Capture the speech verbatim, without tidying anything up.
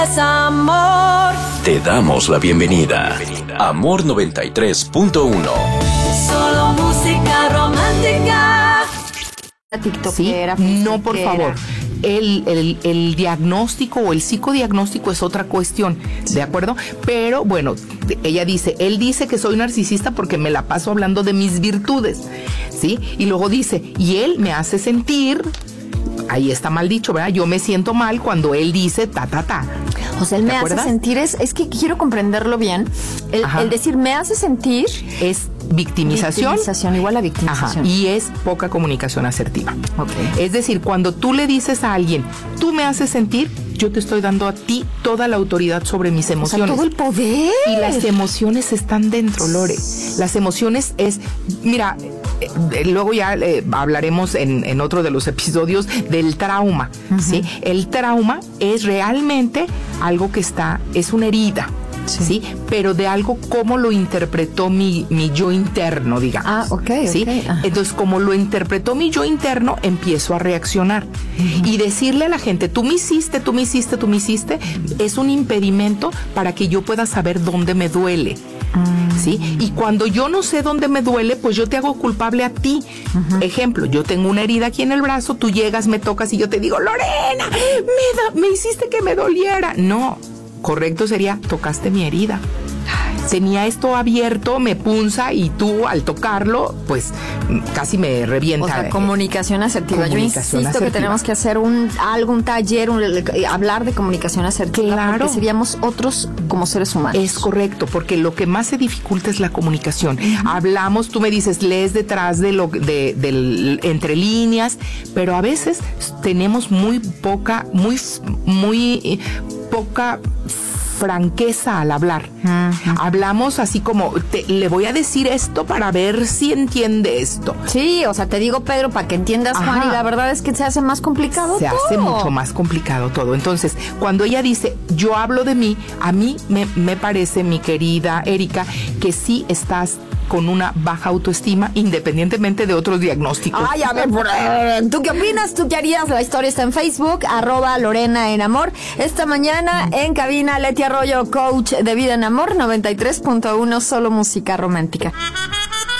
Es amor. Te damos la bienvenida. Amor noventa y tres punto uno. Solo música romántica. ¿Sí? No, por favor. El, el, el diagnóstico o el psicodiagnóstico es otra cuestión, ¿de acuerdo? Pero bueno, ella dice, él dice que soy narcisista porque me la paso hablando de mis virtudes, ¿sí? Y luego dice, y él me hace sentir, ahí está mal dicho, ¿verdad? Yo me siento mal cuando él dice ta, ta, ta. O sea, él me hace sentir, es, es que quiero comprenderlo bien. El, el decir me hace sentir es victimización. Victimización, igual a victimización. Ajá, y es poca comunicación asertiva. Okay. Es decir, cuando tú le dices a alguien, tú me haces sentir, yo te estoy dando a ti toda la autoridad sobre mis emociones. O sea, todo el poder. Y las emociones están dentro, Lore. Las emociones es, mira, eh, luego ya eh, hablaremos en, en otro de los episodios del trauma, uh-huh. ¿sí? El trauma es realmente algo que está, es una herida. Sí. ¿sí? Pero de algo como lo interpretó mi, mi yo interno, digamos. Ah, ok, ¿sí? okay. Entonces, como lo interpretó mi yo interno, empiezo a reaccionar. Uh-huh. Y decirle a la gente, tú me hiciste, tú me hiciste, tú me hiciste, es un impedimento para que yo pueda saber dónde me duele. Uh-huh. ¿Sí? Y cuando yo no sé dónde me duele, pues yo te hago culpable a ti. Uh-huh. Ejemplo, yo tengo una herida aquí en el brazo, tú llegas, me tocas y yo te digo, Lorena, me, da, me hiciste que me doliera. No. Correcto sería, tocaste mi herida. Tenía esto abierto, me punza y tú al tocarlo, pues casi me revienta. O sea, comunicación asertiva. Comunicación Yo insisto asertiva. que tenemos que hacer un algo, un taller, un, hablar de comunicación asertiva. Claro. Porque seríamos otros como seres humanos. Es correcto, porque lo que más se dificulta es la comunicación. Uh-huh. Hablamos, tú me dices, lees detrás de lo de, de entre líneas, pero a veces tenemos muy poca, muy, muy poca franqueza al hablar. Uh-huh. Hablamos así como, te, le voy a decir esto para ver si entiende esto. Sí, o sea, te digo, Pedro, para que entiendas, Ajá. Juan, y la verdad es que se hace más complicado se todo. Se hace mucho más complicado todo. Entonces, cuando ella dice, yo hablo de mí, a mí me, me parece, mi querida Erika, que sí estás con una baja autoestima, independientemente de otros diagnósticos. Ay, a ver, ¿tú qué opinas? ¿Tú qué harías? La historia está en Facebook, arroba Lorena en Amor. Esta mañana en cabina, Leti Arroyo, coach de vida en amor, noventa y tres punto uno, solo música romántica.